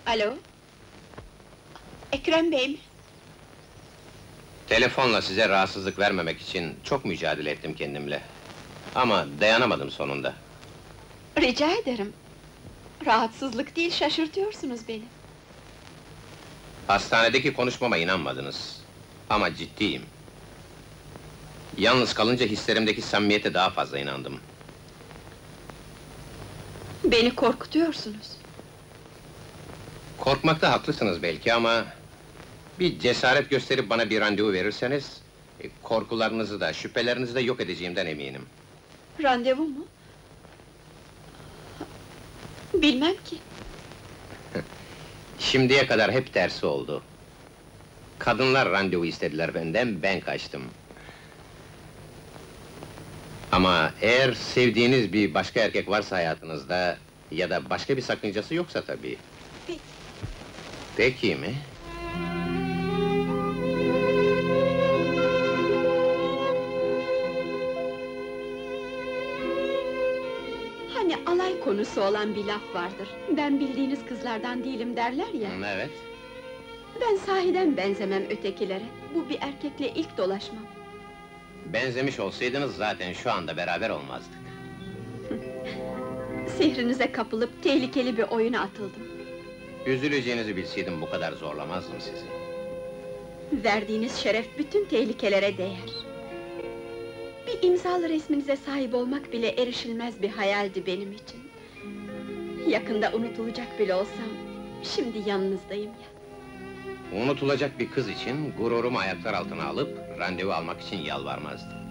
Alo? Ekrem Bey mi? Telefonla size rahatsızlık vermemek için çok mücadele ettim kendimle. Ama dayanamadım sonunda. Rica ederim. Rahatsızlık değil, şaşırtıyorsunuz beni. Hastanedeki konuşmama inanmadınız. Ama ciddiyim. Yalnız kalınca hislerimdeki samimiyete daha fazla inandım. Beni korkutuyorsunuz. Korkmakta haklısınız belki ama... ...bir cesaret gösterip bana bir randevu verirseniz... ...korkularınızı da, şüphelerinizi de yok edeceğimden eminim. Randevu mu? Bilmem ki. Şimdiye kadar hep tersi oldu. Kadınlar randevu istediler benden, ben kaçtım. Ama eğer sevdiğiniz bir başka erkek varsa hayatınızda... ...ya da başka bir sakıncası yoksa tabii. Peki. Peki mi? Hani alay konusu olan bir laf vardır. Ben bildiğiniz kızlardan değilim derler ya. Evet. Ben sahiden benzemem ötekilere. Bu bir erkekle ilk dolaşmam. Benzemiş olsaydınız zaten şu anda beraber olmazdık. Sihrinize kapılıp tehlikeli bir oyuna atıldım. Üzüleceğinizi bilseydim bu kadar zorlamazdım sizi. Verdiğiniz şeref bütün tehlikelere değer. Bir imzalı resminize sahip olmak bile erişilmez bir hayaldi benim için. Yakında unutulacak bile olsam, şimdi yanınızdayım ya. Unutulacak bir kız için gururumu ayaklar altına alıp randevu almak için yalvarmazdım.